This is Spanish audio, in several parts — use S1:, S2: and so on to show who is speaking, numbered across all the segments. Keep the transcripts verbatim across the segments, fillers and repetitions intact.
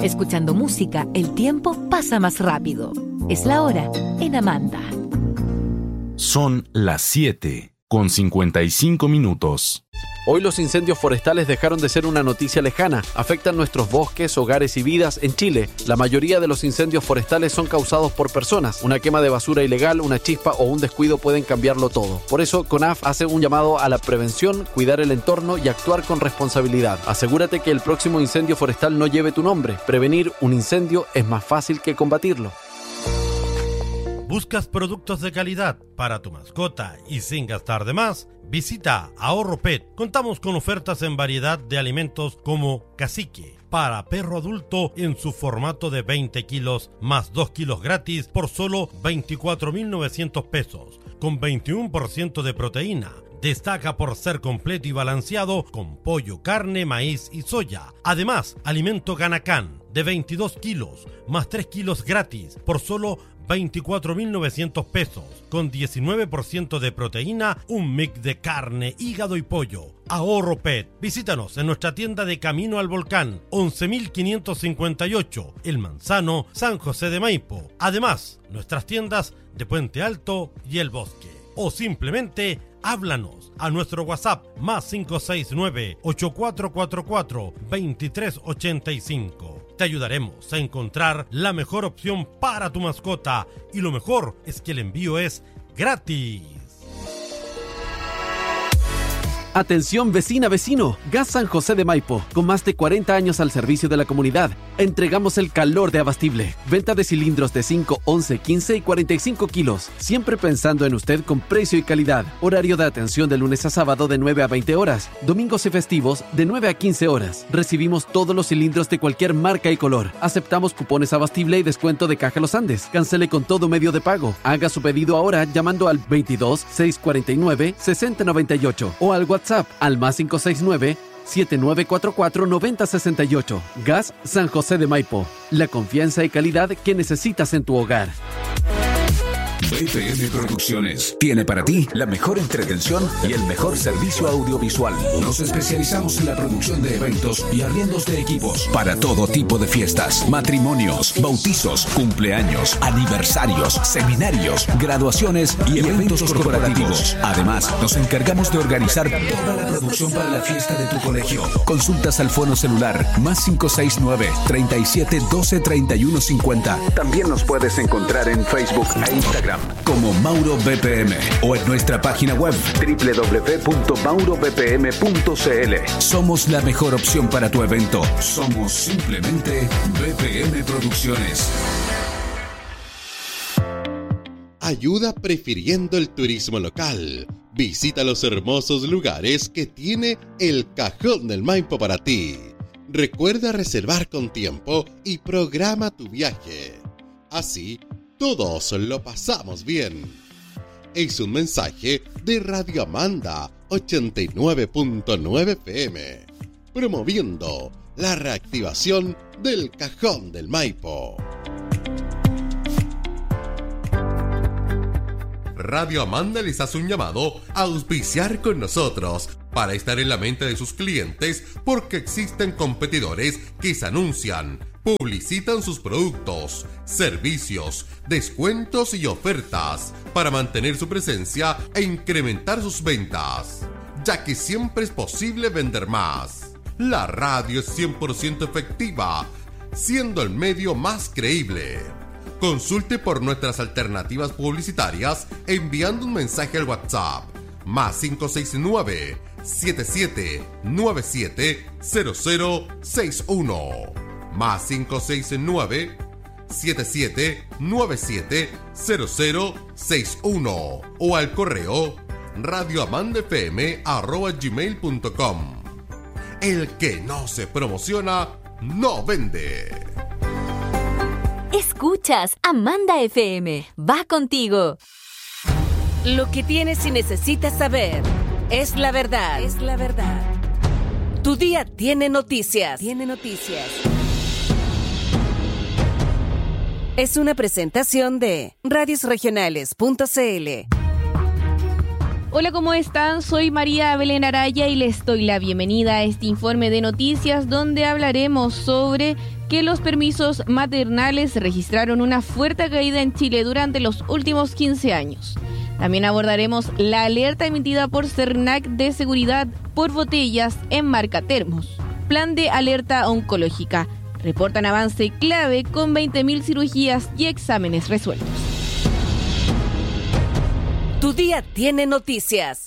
S1: Escuchando música, el tiempo pasa más rápido. Es la hora en Amanda.
S2: Son las siete con cincuenta y cinco minutos.
S3: Hoy los incendios forestales dejaron de ser una noticia lejana. Afectan nuestros bosques, hogares y vidas en Chile. La mayoría de los incendios forestales son causados por personas. Una quema de basura ilegal, una chispa o un descuido pueden cambiarlo todo. Por eso, CONAF hace un llamado a la prevención, cuidar el entorno y actuar con responsabilidad. Asegúrate que el próximo incendio forestal no lleve tu nombre. Prevenir un incendio es más fácil que combatirlo.
S4: ¿Buscas productos de calidad para tu mascota y sin gastar de más? Visita Ahorro Pet. Contamos con ofertas en variedad de alimentos como cacique para perro adulto en su formato de veinte kilos más dos kilos gratis por solo veinticuatro mil novecientos pesos, con veintiuno por ciento de proteína. Destaca por ser completo y balanceado con pollo, carne, maíz y soya. Además, alimento Ganacán de veintidós kilos más tres kilos gratis por solo veinticuatro mil novecientos pesos, con diecinueve por ciento de proteína, un mix de carne, hígado y pollo. Ahorro Pet. Visítanos en nuestra tienda de Camino al Volcán, once mil quinientos cincuenta y ocho, El Manzano, San José de Maipo. Además, nuestras tiendas de Puente Alto y El Bosque. O simplemente háblanos a nuestro WhatsApp más cinco seis nueve, ocho cuatro cuatro cuatro, dos tres ocho cinco. Te ayudaremos a encontrar la mejor opción para tu mascota y lo mejor es que el envío es gratis.
S3: Atención vecina, vecino, Gas San José de Maipo, con más de cuarenta años al servicio de la comunidad. Entregamos el calor de Abastible. Venta de cilindros de cinco, once, quince y cuarenta y cinco kilos. Siempre pensando en usted con precio y calidad. Horario de atención de lunes a sábado de nueve a veinte horas. Domingos y festivos de nueve a quince horas. Recibimos todos los cilindros de cualquier marca y color. Aceptamos cupones Abastible y descuento de Caja Los Andes. Cancele con todo medio de pago. Haga su pedido ahora llamando al veintidós, seiscientos cuarenta y nueve, sesenta noventa y ocho o al WhatsApp al más cinco seis nueve, siete nueve cuatro cuatro, nueve cero seis ocho. Gas San José de Maipo. La confianza y calidad que necesitas en tu hogar.
S5: B P M Producciones tiene para ti la mejor entretención y el mejor servicio audiovisual. Nos especializamos en la producción de eventos y arriendos de equipos para todo tipo de fiestas, matrimonios, bautizos, cumpleaños, aniversarios, seminarios, graduaciones y eventos corporativos. Además, nos encargamos de organizar toda la producción para la fiesta de tu colegio. Consultas al fono celular más cinco seis nueve, treinta y siete, doce, treinta y uno cincuenta. También nos puedes encontrar en Facebook e Instagram como Mauro B P M o en nuestra página web doble u doble u doble u punto mauro b p m punto c l. Somos la mejor opción para tu evento. Somos simplemente B P M Producciones.
S6: Ayuda prefiriendo el turismo local. Visita los hermosos lugares que tiene el Cajón del Maipo para ti. Recuerda reservar con tiempo y programa tu viaje. Así, todos lo pasamos bien. Es un mensaje de Radio Amanda ochenta y nueve punto nueve F M, promoviendo la reactivación del Cajón del Maipo. Radio Amanda les hace un llamado a auspiciar con nosotros para estar en la mente de sus clientes, porque existen competidores que se anuncian, publicitan sus productos, servicios, descuentos y ofertas para mantener su presencia e incrementar sus ventas, ya que siempre es posible vender más. La radio es cien por ciento efectiva, siendo el medio más creíble. Consulte por nuestras alternativas publicitarias enviando un mensaje al WhatsApp más cinco seis nueve, siete siete nueve siete, cero cero seis uno más cinco seis nueve, siete siete nueve siete, cero cero seis uno o al correo radioamandafm arroba gmail punto com. El que no se promociona no vende.
S1: Escuchas Amanda F M. Va contigo. Lo que tienes y necesitas saber es la verdad. Es la verdad. Tu día tiene noticias. Tiene noticias. Es una presentación de radios regionales punto c l.
S7: Hola, ¿cómo están? Soy María Belén Araya y les doy la bienvenida a este informe de noticias donde hablaremos sobre que los permisos maternales registraron una fuerte caída en Chile durante los últimos quince años. También abordaremos la alerta emitida por CERNAC de seguridad por botellas en marca Termos. Plan de alerta oncológica. Reportan avance clave con veinte mil cirugías y exámenes resueltos.
S1: Tu día tiene noticias.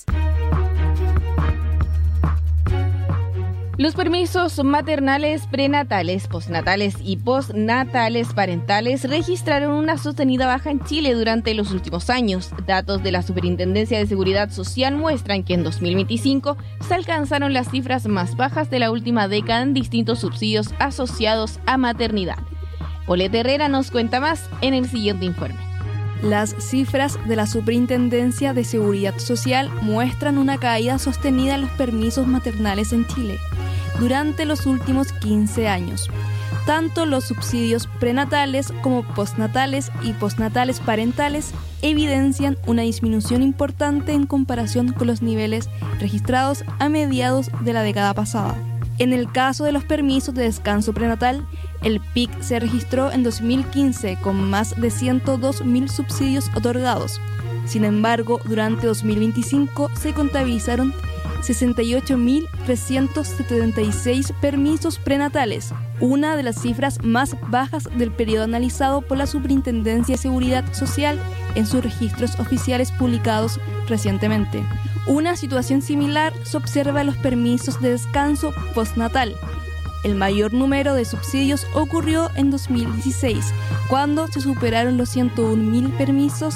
S7: Los permisos maternales, prenatales, postnatales y postnatales parentales registraron una sostenida baja en Chile durante los últimos años. Datos de la Superintendencia de Seguridad Social muestran que en dos mil veinticinco se alcanzaron las cifras más bajas de la última década en distintos subsidios asociados a maternidad. Oleta Herrera nos cuenta más en el siguiente informe.
S8: Las cifras de la Superintendencia de Seguridad Social muestran una caída sostenida en los permisos maternales en Chile durante los últimos quince años. Tanto los subsidios prenatales como postnatales y postnatales parentales evidencian una disminución importante en comparación con los niveles registrados a mediados de la década pasada. En el caso de los permisos de descanso prenatal, el pic se registró en dos mil quince con más de ciento dos mil subsidios otorgados. Sin embargo, durante dos mil veinticinco se contabilizaron sesenta y ocho mil trescientos setenta y seis permisos prenatales, una de las cifras más bajas del periodo analizado por la Superintendencia de Seguridad Social en sus registros oficiales publicados recientemente. Una situación similar se observa en los permisos de descanso postnatal. El mayor número de subsidios ocurrió en dos mil dieciséis, cuando se superaron los ciento un mil permisos.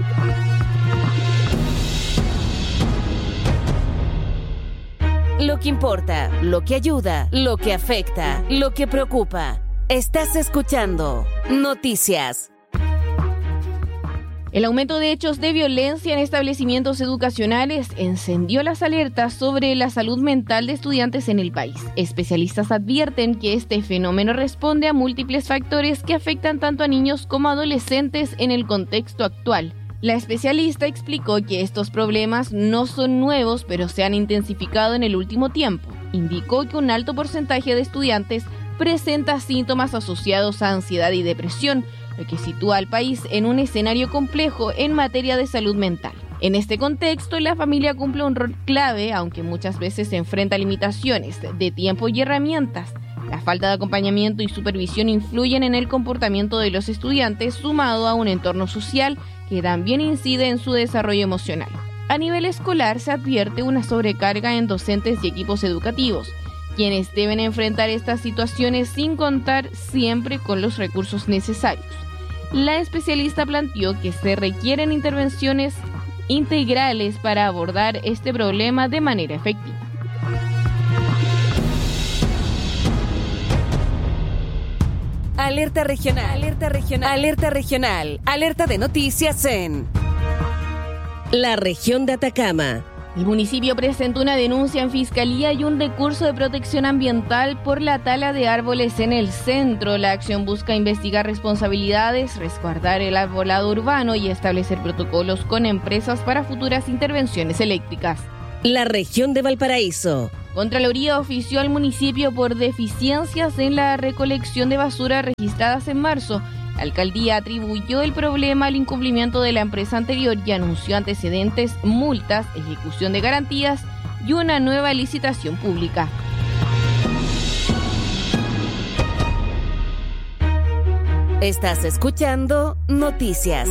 S1: Lo que importa, lo que ayuda, lo que afecta, lo que preocupa. Estás escuchando Noticias.
S7: El aumento de hechos de violencia en establecimientos educacionales encendió las alertas sobre la salud mental de estudiantes en el país. Especialistas advierten que este fenómeno responde a múltiples factores que afectan tanto a niños como a adolescentes en el contexto actual. La especialista explicó que estos problemas no son nuevos, pero se han intensificado en el último tiempo. Indicó que un alto porcentaje de estudiantes presenta síntomas asociados a ansiedad y depresión, lo que sitúa al país en un escenario complejo en materia de salud mental. En este contexto, la familia cumple un rol clave, aunque muchas veces se enfrenta a limitaciones de tiempo y herramientas. La falta de acompañamiento y supervisión influyen en el comportamiento de los estudiantes, sumado a un entorno social que también incide en su desarrollo emocional. A nivel escolar se advierte una sobrecarga en docentes y equipos educativos, quienes deben enfrentar estas situaciones sin contar siempre con los recursos necesarios. La especialista planteó que se requieren intervenciones integrales para abordar este problema de manera efectiva.
S1: Alerta regional, alerta regional, alerta regional, alerta de noticias en la región de Atacama.
S7: El municipio presentó una denuncia en fiscalía y un recurso de protección ambiental por la tala de árboles en el centro. La acción busca investigar responsabilidades, resguardar el arbolado urbano y establecer protocolos con empresas para futuras intervenciones eléctricas.
S1: La región de Valparaíso.
S7: Contraloría ofició al municipio por deficiencias en la recolección de basura registradas en marzo. La alcaldía atribuyó el problema al incumplimiento de la empresa anterior y anunció antecedentes, multas, ejecución de garantías y una nueva licitación pública.
S1: Estás escuchando Noticias.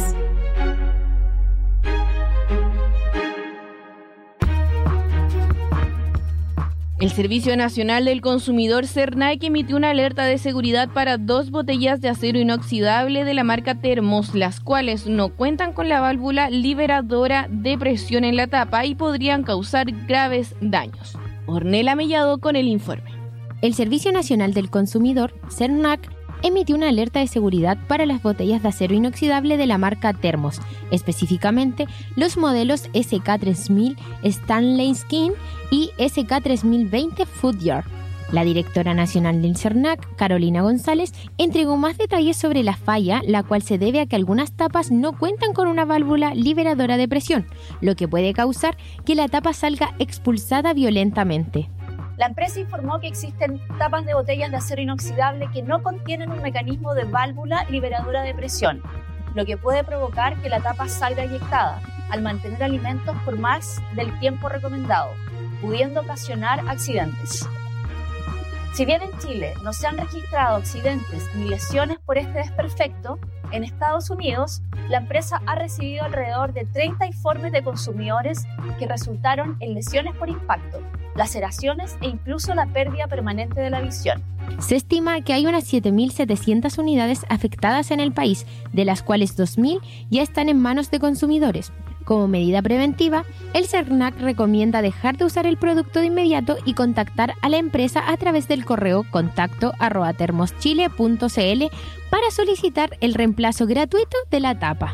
S7: El Servicio Nacional del Consumidor CERNAC emitió una alerta de seguridad para dos botellas de acero inoxidable de la marca Termos, las cuales no cuentan con la válvula liberadora de presión en la tapa y podrían causar graves daños. Ornella Mellado con el informe.
S9: El Servicio Nacional del Consumidor, CERNAC, emitió una alerta de seguridad para las botellas de acero inoxidable de la marca Termos, específicamente los modelos S K tres mil Stanley Skin y S K tres mil veinte Foodyard. La directora nacional del CERNAC, Carolina González, entregó más detalles sobre la falla, la cual se debe a que algunas tapas no cuentan con una válvula liberadora de presión, lo que puede causar que la tapa salga expulsada violentamente.
S10: La empresa informó que existen tapas de botellas de acero inoxidable que no contienen un mecanismo de válvula liberadora de presión, lo que puede provocar que la tapa salga eyectada al mantener alimentos por más del tiempo recomendado, pudiendo ocasionar accidentes. Si bien en Chile no se han registrado accidentes ni lesiones por este desperfecto, en Estados Unidos la empresa ha recibido alrededor de treinta informes de consumidores que resultaron en lesiones por impacto, laceraciones e incluso la pérdida permanente de la visión.
S9: Se estima que hay unas siete mil setecientas unidades afectadas en el país, de las cuales dos mil ya están en manos de consumidores. Como medida preventiva, el CERNAC recomienda dejar de usar el producto de inmediato y contactar a la empresa a través del correo contacto arroba termoschile punto cl para solicitar el reemplazo gratuito de la tapa.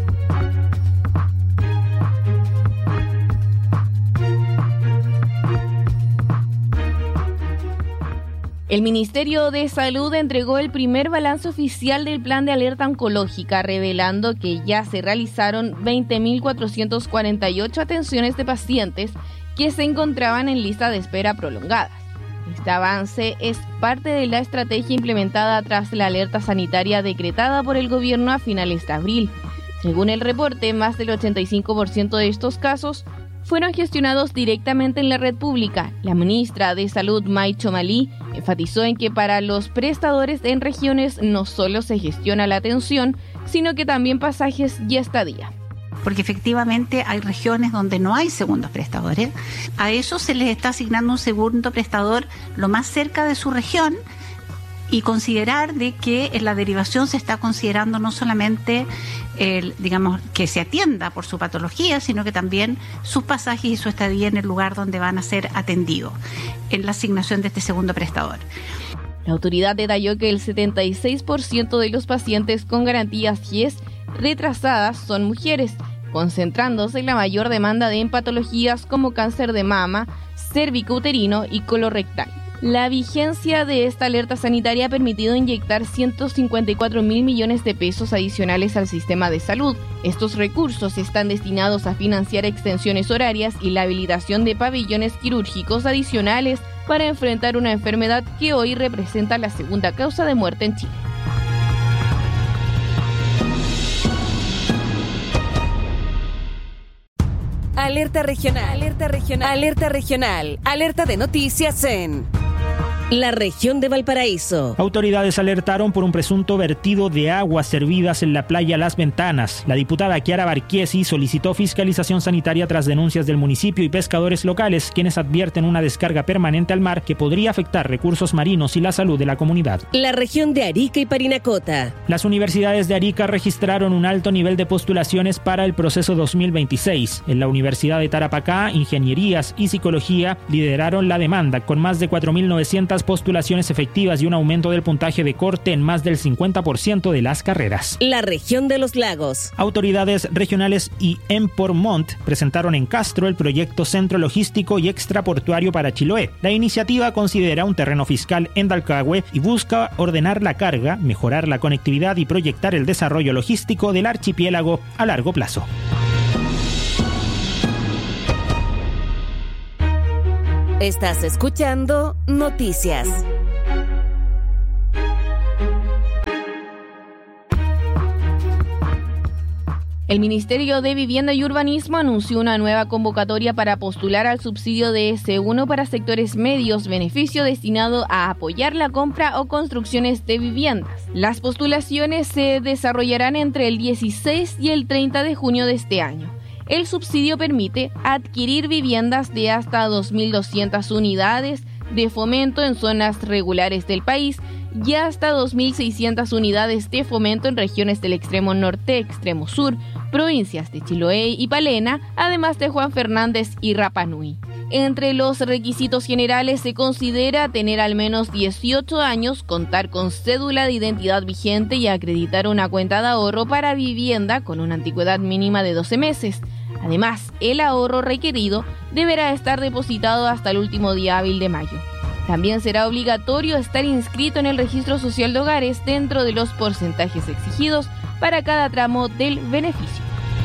S7: El Ministerio de Salud entregó el primer balance oficial del plan de alerta oncológica, revelando que ya se realizaron veinte mil cuatrocientas cuarenta y ocho atenciones de pacientes que se encontraban en lista de espera prolongadas. Este avance es parte de la estrategia implementada tras la alerta sanitaria decretada por el gobierno a finales de abril. Según el reporte, más del ochenta y cinco por ciento de estos casos fueron gestionados directamente en la red pública. La ministra de Salud, May Chomali, enfatizó en que para los prestadores en regiones no solo se gestiona la atención, sino que también pasajes y estadía.
S11: Porque efectivamente hay regiones donde no hay segundos prestadores. A ellos se les está asignando un segundo prestador lo más cerca de su región, y considerar de que en la derivación se está considerando no solamente el, digamos, que se atienda por su patología, sino que también sus pasajes y su estadía en el lugar donde van a ser atendidos en la asignación de este segundo prestador.
S7: La autoridad detalló que el setenta y seis por ciento de los pacientes con garantías G I E S retrasadas son mujeres, concentrándose en la mayor demanda de patologías como cáncer de mama, cervicouterino y colorectal. La vigencia de esta alerta sanitaria ha permitido inyectar ciento cincuenta y cuatro mil millones de pesos adicionales al sistema de salud. Estos recursos están destinados a financiar extensiones horarias y la habilitación de pabellones quirúrgicos adicionales para enfrentar una enfermedad que hoy representa la segunda causa de muerte en Chile.
S1: Alerta regional, alerta regional, alerta regional, alerta de noticias en la región de Valparaíso.
S12: Autoridades alertaron por un presunto vertido de aguas servidas en la playa Las Ventanas. La diputada Kiara Barquiesi solicitó fiscalización sanitaria tras denuncias del municipio y pescadores locales, quienes advierten una descarga permanente al mar que podría afectar recursos marinos y la salud de la comunidad.
S1: La región de Arica y Parinacota.
S12: Las universidades de Arica registraron un alto nivel de postulaciones para el proceso dos mil veintiséis. En la Universidad de Tarapacá, Ingenierías y Psicología lideraron la demanda, con más de cuatro mil novecientas postulaciones efectivas y un aumento del puntaje de corte en más del cincuenta por ciento de las carreras.
S1: La región de los lagos.
S12: Autoridades regionales y Empormont presentaron en Castro el proyecto Centro Logístico y Extraportuario para Chiloé. La iniciativa considera un terreno fiscal en Dalcahue y busca ordenar la carga, mejorar la conectividad y proyectar el desarrollo logístico del archipiélago a largo plazo.
S1: Estás escuchando Noticias.
S7: El Ministerio de Vivienda y Urbanismo anunció una nueva convocatoria para postular al subsidio de ese uno para sectores medios, beneficio destinado a apoyar la compra o construcciones de viviendas. Las postulaciones se desarrollarán entre el dieciséis y el treinta de junio de este año. El subsidio permite adquirir viviendas de hasta dos mil doscientas unidades de fomento en zonas regulares del país y hasta dos mil seiscientas unidades de fomento en regiones del extremo norte, extremo sur, provincias de Chiloé y Palena, además de Juan Fernández y Rapa Nui. Entre los requisitos generales se considera tener al menos dieciocho años, contar con cédula de identidad vigente y acreditar una cuenta de ahorro para vivienda con una antigüedad mínima de doce meses. Además, el ahorro requerido deberá estar depositado hasta el último día hábil de mayo. También será obligatorio estar inscrito en el registro social de hogares dentro de los porcentajes exigidos para cada tramo del beneficio.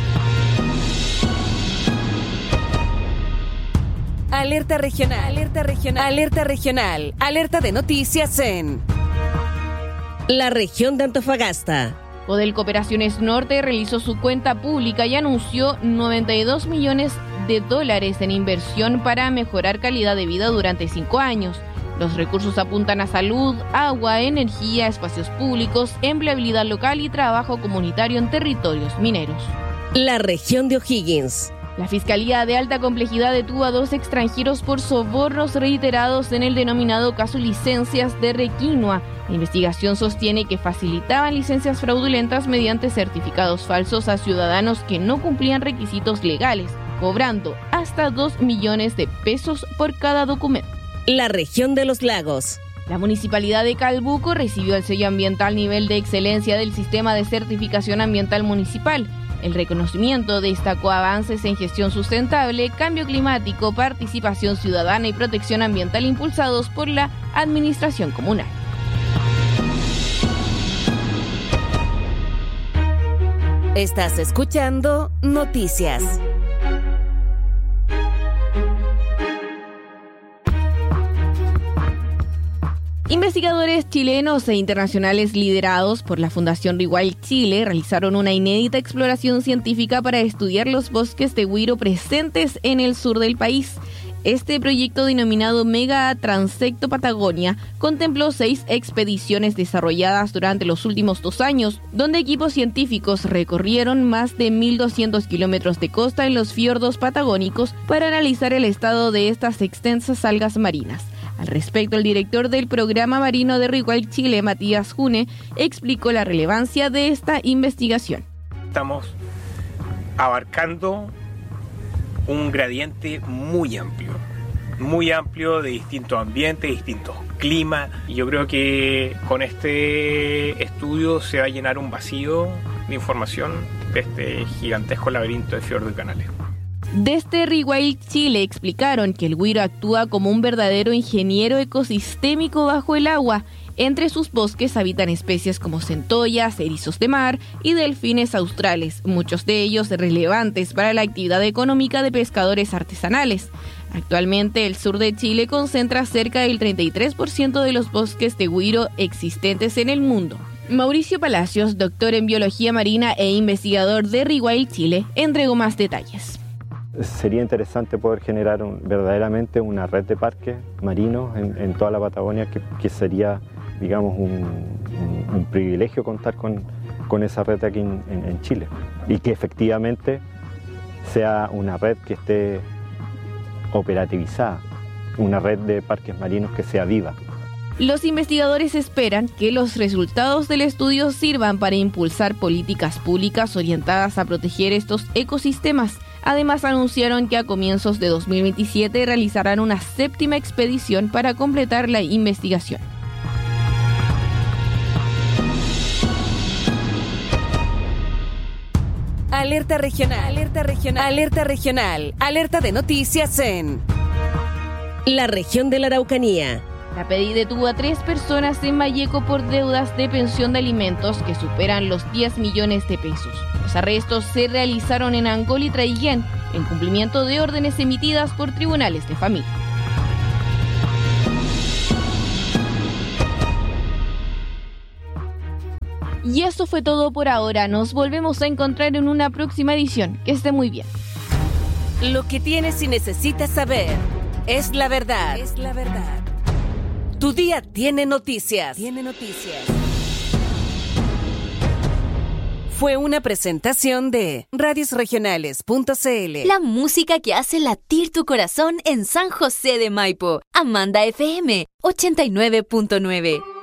S1: Alerta regional, alerta regional, alerta regional, alerta de noticias en la región de Antofagasta.
S7: Codelco Operaciones Norte realizó su cuenta pública y anunció noventa y dos millones de dólares en inversión para mejorar calidad de vida durante cinco años. Los recursos apuntan a salud, agua, energía, espacios públicos, empleabilidad local y trabajo comunitario en territorios mineros.
S1: La región de O'Higgins.
S7: La Fiscalía de Alta Complejidad detuvo a dos extranjeros por sobornos reiterados en el denominado caso Licencias de Requinoa. La investigación sostiene que facilitaban licencias fraudulentas mediante certificados falsos a ciudadanos que no cumplían requisitos legales, cobrando hasta dos millones de pesos por cada documento.
S1: La región de los lagos.
S7: La Municipalidad de Calbuco recibió el sello ambiental nivel de excelencia del Sistema de Certificación Ambiental Municipal. El reconocimiento destacó avances en gestión sustentable, cambio climático, participación ciudadana y protección ambiental impulsados por la administración comunal.
S1: Estás escuchando Noticias.
S7: Investigadores chilenos e internacionales liderados por la Fundación Rewild Chile realizaron una inédita exploración científica para estudiar los bosques de güiro presentes en el sur del país. Este proyecto denominado Mega Transecto Patagonia contempló seis expediciones desarrolladas durante los últimos dos años, donde equipos científicos recorrieron más de mil doscientos kilómetros de costa en los fiordos patagónicos para analizar el estado de estas extensas algas marinas. Al respecto, el director del Programa Marino de Rewild Chile, Matías June, explicó la relevancia de esta investigación.
S13: Estamos abarcando un gradiente muy amplio, muy amplio de distintos ambientes, distintos climas, y yo creo que con este estudio se va a llenar un vacío de información de este gigantesco laberinto de fiordos y canales.
S7: Desde Rewild Chile explicaron que el güiro actúa como un verdadero ingeniero ecosistémico bajo el agua. Entre sus bosques habitan especies como centollas, erizos de mar y delfines australes, muchos de ellos relevantes para la actividad económica de pescadores artesanales. Actualmente el sur de Chile concentra cerca del treinta y tres por ciento de los bosques de güiro existentes en el mundo. Mauricio Palacios, doctor en biología marina e investigador de Rewild Chile, entregó más detalles.
S14: Sería interesante poder generar un, verdaderamente una red de parques marinos en, en toda la Patagonia, que, que sería, digamos, un, un, un privilegio contar con, con esa red aquí en, en, en Chile, y que efectivamente sea una red que esté operativizada, una red de parques marinos que sea viva.
S7: Los investigadores esperan que los resultados del estudio sirvan para impulsar políticas públicas orientadas a proteger estos ecosistemas. Además, anunciaron que a comienzos de dos mil veintisiete realizarán una séptima expedición para completar la investigación.
S1: Alerta regional, alerta regional, alerta regional, alerta de noticias en la región de la Araucanía.
S7: La P D I detuvo a tres personas en Valleco por deudas de pensión de alimentos que superan los diez millones de pesos. Los arrestos se realizaron en Angol y Traiguén, en cumplimiento de órdenes emitidas por tribunales de familia. Y eso fue todo por ahora. Nos volvemos a encontrar en una próxima edición. Que esté muy bien.
S1: Lo que tienes y necesitas saber es la verdad. Es la verdad. Tu día tiene noticias. Tiene noticias. Fue una presentación de radios regionales punto c l.
S15: La música que hace latir tu corazón en San José de Maipo. Amanda F M ochenta y nueve punto nueve.